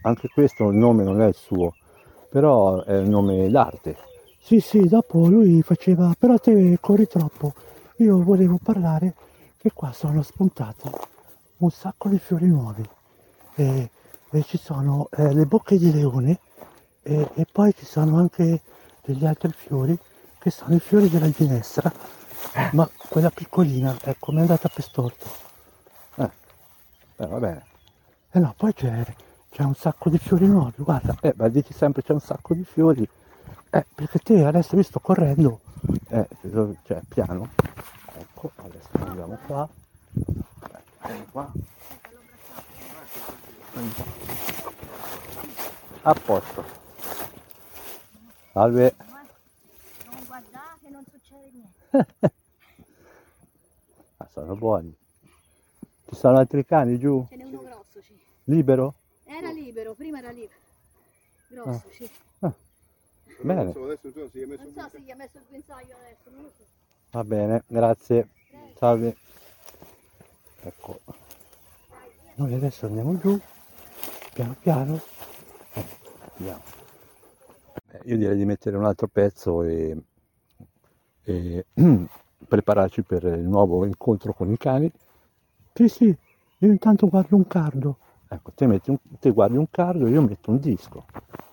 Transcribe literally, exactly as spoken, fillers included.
anche questo il nome non è il suo, però è il nome d'arte. Sì, sì, dopo lui faceva, però te corri troppo. Io volevo parlare che qua sono spuntati un sacco di fiori nuovi e, e ci sono eh, le bocche di leone e, e poi ci sono anche degli altri fiori che sono i fiori della ginestra, ma quella piccolina, ecco, mi è andata per storto. Eh, eh, va bene. Eh no, poi c'è, c'è un sacco di fiori nuovi, guarda, eh, ma dici sempre c'è un sacco di fiori, eh, perché te adesso vi sto correndo, eh, cioè piano, ecco, adesso andiamo qua, vieni qua, a posto, salve, Non guardare che non succede niente. ah, sono buoni, ci sono altri cani giù, Ce n'è uno grosso, sì. libero? Era libero, prima era libero. Ah, Grosso, sì. ah, Però bene, non so, adesso non so se gli ha messo Non un so se gli ha messo il guinzaglio adesso, non lo so. va bene, grazie, salve, ecco, noi adesso andiamo giù, piano piano, eh, andiamo. Eh, Io direi di mettere un altro pezzo e, e prepararci per il nuovo incontro con i cani. Sì, sì, io intanto guardo un cardo. Ecco, te, metti un, te guardi un cardo, io metto un disco.